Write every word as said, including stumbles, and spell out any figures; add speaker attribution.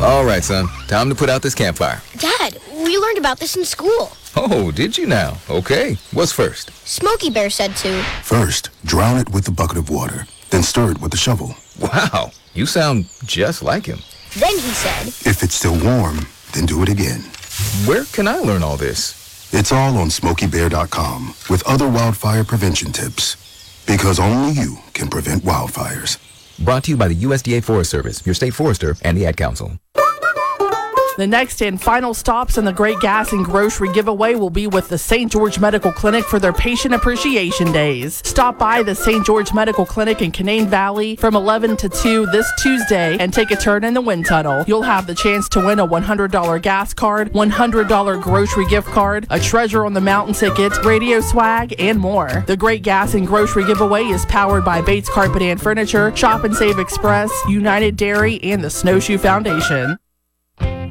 Speaker 1: All right, son. Time to put out this campfire.
Speaker 2: Dad, we learned about this in school.
Speaker 1: Oh, did you now? Okay. What's first?
Speaker 2: Smokey Bear said to.
Speaker 3: First, drown it with a bucket of water. Then stir it with a shovel.
Speaker 1: Wow. You sound just like him.
Speaker 2: Then he said.
Speaker 3: If it's still warm, then do it again.
Speaker 1: Where can I learn all this?
Speaker 3: It's all on smokey bear dot com with other wildfire prevention tips. Because only you can prevent wildfires.
Speaker 1: Brought to you by the U S D A Forest Service, your state forester, and the Ad Council.
Speaker 4: The next and final stops in the Great Gas and Grocery Giveaway will be with the Saint George Medical Clinic for their Patient Appreciation Days. Stop by the Saint George Medical Clinic in Canaan Valley from eleven to two this Tuesday and take a turn in the wind tunnel. You'll have the chance to win a one hundred dollars gas card, one hundred dollars grocery gift card, a Treasure on the Mountain ticket, radio swag, and more. The Great Gas and Grocery Giveaway is powered by Bates Carpet and Furniture, Shop and Save Express, United Dairy, and the Snowshoe Foundation.